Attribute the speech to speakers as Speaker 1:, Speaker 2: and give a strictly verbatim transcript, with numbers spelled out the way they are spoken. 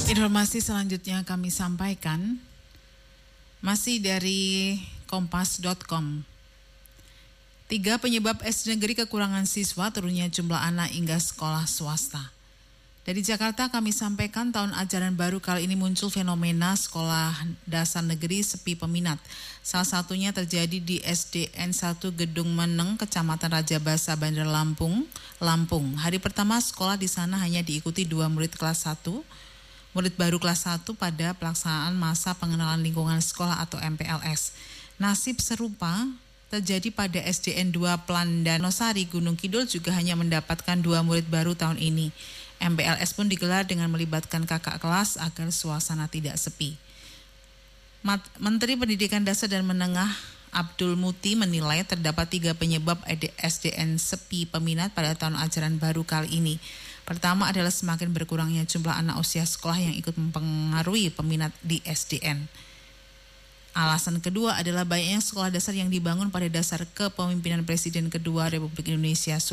Speaker 1: Informasi selanjutnya kami sampaikan masih dari kompas titik com. Tiga penyebab S D negeri kekurangan siswa, turunnya jumlah anak hingga sekolah swasta. Dari Jakarta kami sampaikan tahun ajaran baru kali ini muncul fenomena sekolah dasar negeri sepi peminat. Salah satunya terjadi di S D N satu Gedung Meneng, Kecamatan Raja Basa, Bandar Lampung, Lampung. Hari pertama sekolah di sana hanya diikuti dua murid kelas satu, murid baru kelas satu pada pelaksanaan masa pengenalan lingkungan sekolah atau M P L S. Nasib serupa terjadi pada S D N dua Plandanosari, Gunung Kidul juga hanya mendapatkan dua murid baru tahun ini. M P L S pun digelar dengan melibatkan kakak kelas agar suasana tidak sepi. Menteri Pendidikan Dasar dan Menengah Abdul Muti menilai terdapat tiga penyebab S D N sepi peminat pada tahun ajaran baru kali ini. Pertama adalah semakin berkurangnya jumlah anak usia sekolah yang ikut mempengaruhi peminat di S D N. Alasan kedua adalah banyaknya sekolah dasar yang dibangun pada dasar kepemimpinan Presiden kedua Republik Indonesia